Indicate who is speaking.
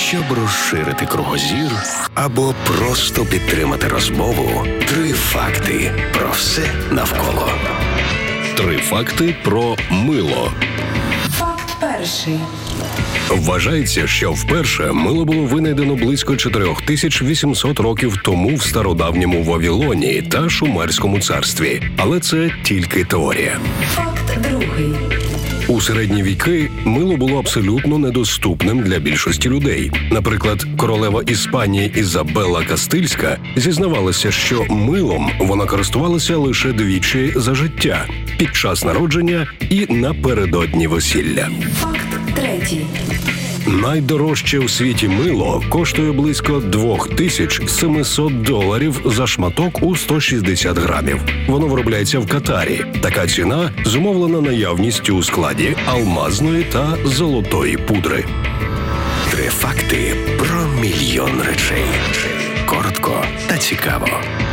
Speaker 1: Щоб розширити кругозір або просто підтримати розмову, 3 факти про все навколо. 3 факти про мило.
Speaker 2: Факт перший.
Speaker 1: Вважається, що вперше мило було винайдено близько 4800 років тому в стародавньому Вавилоні та Шумерському царстві. Але це тільки теорія.
Speaker 2: Факт другий.
Speaker 1: У середні віки мило було абсолютно недоступним для більшості людей. Наприклад, королева Іспанії Ізабелла Кастильська зізнавалася, що милом вона користувалася лише 2 за життя – під час народження і напередодні весілля.
Speaker 2: Факт третій.
Speaker 1: Найдорожче у світі мило коштує близько $2700 за шматок у 160 грамів. Воно виробляється в Катарі. Така ціна зумовлена наявністю у складі алмазної та золотої пудри. 3 факти про мільйон речей. Коротко та цікаво.